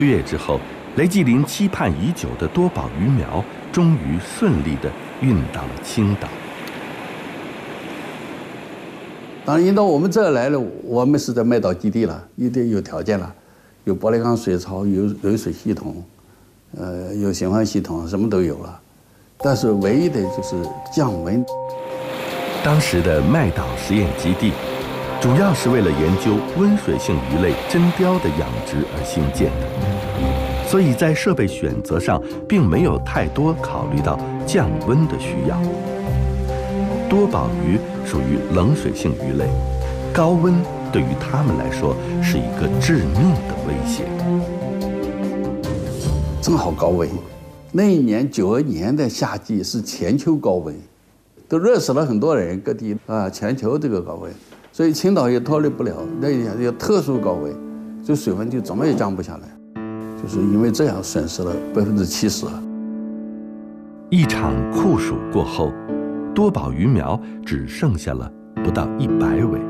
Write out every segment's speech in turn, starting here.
月之后，雷继林期盼已久的多宝鱼苗终于顺利地运到了青岛。 当运到我们这儿来了，我们是在卖岛基地了，一定有条件了，有玻璃缸水槽，有流水系统，有循环系统，什么都有了。但是唯一的就是降温。 当时的麦岛实验基地，主要是为了研究温水性鱼类真鲷的养殖而兴建的，所以在设备选择上并没有太多考虑到降温的需要。多宝鱼属于冷水性鱼类，高温对于它们来说是一个致命的威胁。 正好高温，那一年92年的夏季是全球高温，都热死了很多人，各地啊，全球这个高温，所以青岛也脱离不了。那一年有特殊高温，就水温就怎么也降不下来，就是因为这样损失了70%。 一场酷暑过后，多宝鱼苗只剩下了不到100尾。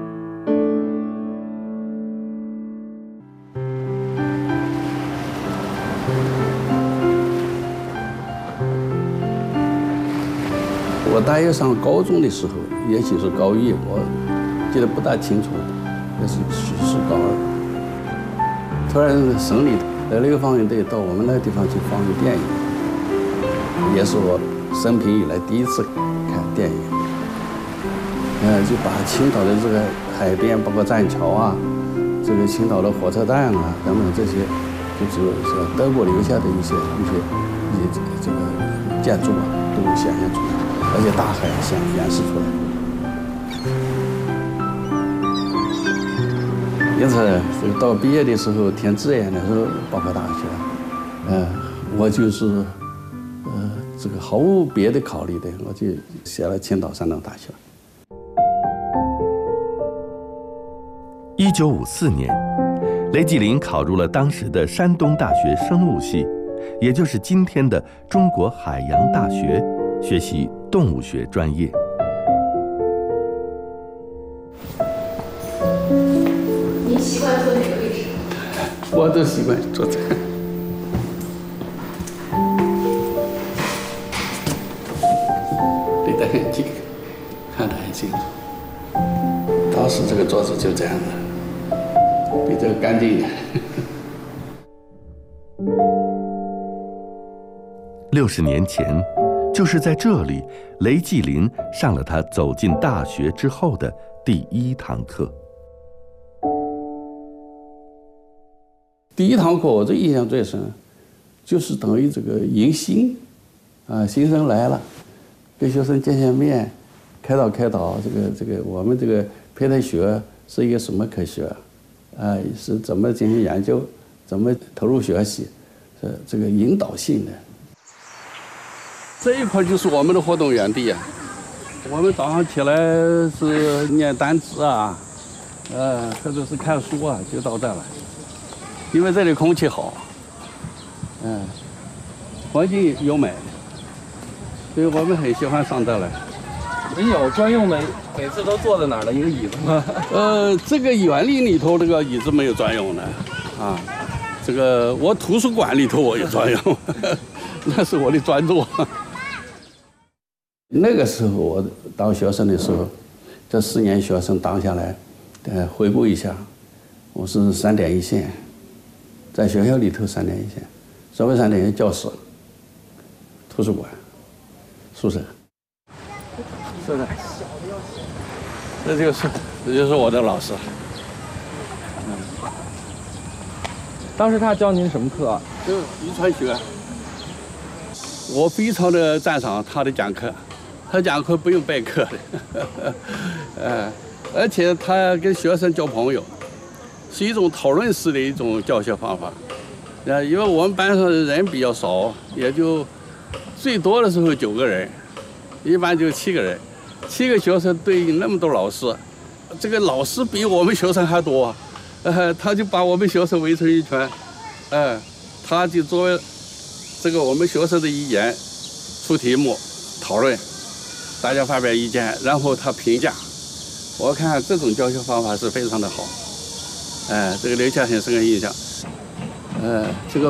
我大约上高中的时候，也许是高一，我记得不大清楚，也是高2。突然省里来了一个放映队到我们那个地方去放映电影，也是我生平以来第一次看电影。就把青岛的这个海边，包括栈桥啊，这个青岛的火车站啊等等这些，就是德国留下的一些这个建筑啊，都显现出来，而且大海显示出来。因此，这个到毕业的时候填志愿的时候，报考大学，我就是这个毫无别的考虑的，我就写了青岛山东大学。 1954年，雷继林考入了当时的山东大学生物系，也就是今天的中国海洋大学，学习动物学专业。 您习惯坐哪个位置？ 我都习惯坐这个。离得很近，看得很清楚。当时这个桌子就这样的，比这个干净一点。 60年前，就是在这里，雷继林上了他走进大学之后的第1堂课。 第1堂课我这印象最深，就是等于这个迎新，新生来了，跟学生见面，开导，这个我们这个胚胎学是一个什么科学，是怎么进行研究，怎么投入学习，是这个引导性的。这一块就是我们的活动园地啊，我们早上起来是念单词啊，或者是看书啊，就到这来，因为这里空气好，环境优美，所以我们很喜欢上这来。 您有专用的，每次都坐在哪儿的一个椅子吗？ 这个园林里头这个椅子没有专用的，这个我图书馆里头我有专用，那是我的专座。那个时候我当学生的时候，这4年学生当下来，回顾一下，我是3点一线，在学校里头3点一线，所谓3点一线，教室、图书馆、宿舍。是的，这就是我的老师。 当时他教您什么课？ 就遗传学。我非常的赞赏他的讲课，他讲课不用备课的，而且他跟学生交朋友，是一种讨论式的一种教学方法。因为我们班上的人比较少，也就最多的时候9个人，一般就7个人。7个学生对应那么多老师，这个老师比我们学生还多，他就把我们学生围成一圈，他就作为这个我们学生的一员出题目讨论，大家发表意见，然后他评价。我看这种教学方法是非常的好，这个留下很深的印象。 这个